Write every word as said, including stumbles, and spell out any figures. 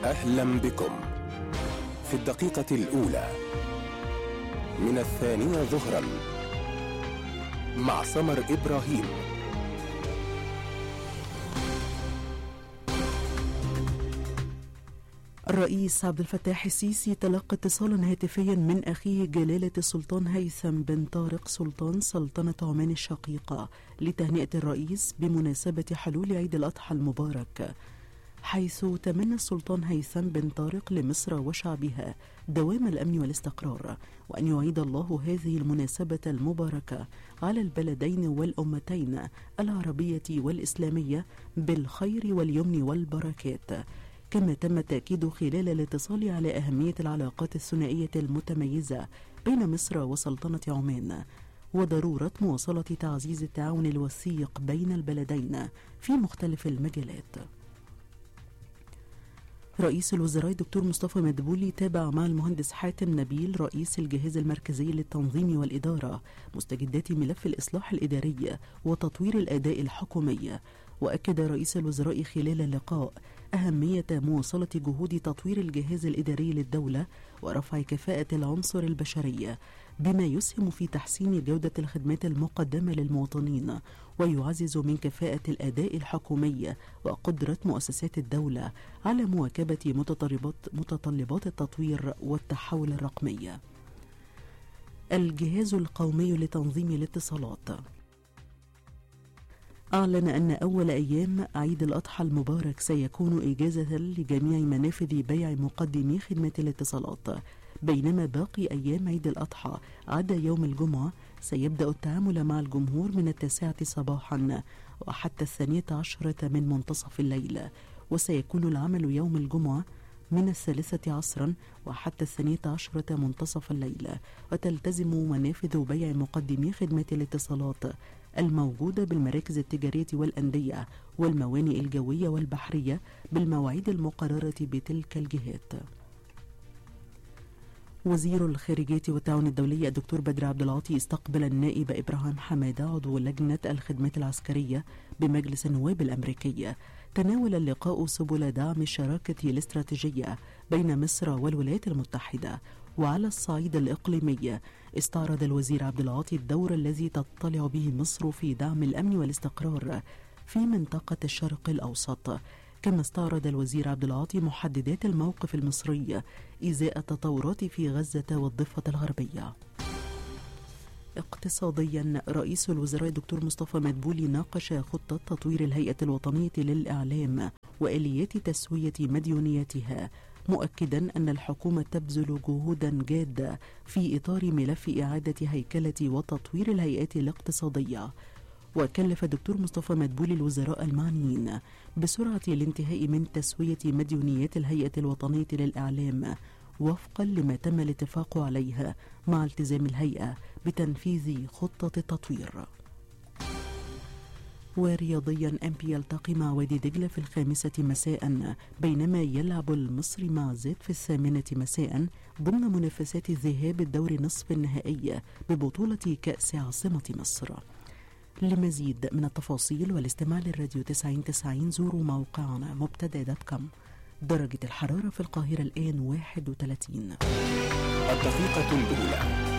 أهلا بكم في الدقيقة الأولى من الثانية ظهرا مع سمر إبراهيم. الرئيس عبد الفتاح السيسي تلقى اتصالا هاتفيا من أخيه جلالة السلطان هيثم بن طارق سلطان سلطنة عمان الشقيقة لتهنئة الرئيس بمناسبة حلول عيد الأضحى المبارك، حيث تمنى السلطان هيثم بن طارق لمصر وشعبها دوام الأمن والاستقرار، وأن يعيد الله هذه المناسبة المباركة على البلدين والأمتين العربية والإسلامية بالخير واليمن والبركات. كما تم التأكيد خلال الاتصال على أهمية العلاقات الثنائية المتميزة بين مصر وسلطنة عمان، وضرورة مواصلة تعزيز التعاون الوثيق بين البلدين في مختلف المجالات. رئيس الوزراء دكتور مصطفى مدبولي تابع مع المهندس حاتم نبيل رئيس الجهاز المركزي للتنظيم والإدارة مستجدات ملف الإصلاح الإداري وتطوير الأداء الحكومي. وأكد رئيس الوزراء خلال اللقاء أهمية مواصلة جهود تطوير الجهاز الإداري للدولة ورفع كفاءة العنصر البشري، بما يسهم في تحسين جودة الخدمات المقدمة للمواطنين ويعزز من كفاءة الأداء الحكومي وقدرة مؤسسات الدولة على مواكبة متطلبات متطلبات التطوير والتحول الرقمي. الجهاز القومي لتنظيم الاتصالات أعلن أن أول أيام عيد الأضحى المبارك سيكون إجازة لجميع منافذ بيع مقدمي خدمات الاتصالات، بينما باقي أيام عيد الأضحى عدا يوم الجمعة سيبدأ التعامل مع الجمهور من التاسعة صباحا وحتى الثانية عشرة من منتصف الليل، وسيكون العمل يوم الجمعة من الثالثة عصرا وحتى الثانية عشرة منتصف الليل. وتلتزم منافذ بيع مقدمي خدمات الاتصالات الموجودة بالمراكز التجارية والأندية والموانئ الجوية والبحرية بالمواعيد المقررة بتلك الجهات. وزير الخارجية والتعاون الدولي الدكتور بدر عبد العاطي استقبل النائب إبراهيم حمادة عضو لجنة الخدمات العسكرية بمجلس النواب الأمريكي. تناول اللقاء سبل دعم الشراكة الاستراتيجية بين مصر والولايات المتحدة. وعلى الصعيد الإقليمي استعرض الوزير عبد العاطي الدور الذي تطلع به مصر في دعم الأمن والاستقرار في منطقة الشرق الأوسط. كما استعرض الوزير عبد العاطي محددات الموقف المصري إزاء التطورات في غزة والضفة الغربية. اقتصاديا، رئيس الوزراء دكتور مصطفى مدبولي ناقش خطة تطوير الهيئة الوطنية للإعلام وآليات تسوية مديونيتها، مؤكدا أن الحكومة تبذل جهودا جادة في إطار ملف إعادة هيكلة وتطوير الهيئات الاقتصادية. وكلف الدكتور مصطفى مدبولي الوزراء المعنيين بسرعة الانتهاء من تسوية مديونيات الهيئة الوطنية للإعلام وفقا لما تم الاتفاق عليها مع التزام الهيئة بتنفيذ خطة التطوير. ورياضيا، أمبي يلتقي مع وادي دجلة في الخامسة مساء، بينما يلعب المصري مع زد في الثامنة مساء ضمن منافسات الذهاب الدور نصف النهائي ببطولة كأس عاصمة مصر. لمزيد من التفاصيل والاستماع للراديو تسعين تسعين زوروا موقعنا مبتدأ دوت كوم. درجة الحرارة في القاهرة الآن واحد وثلاثين. الدقيقة الأولى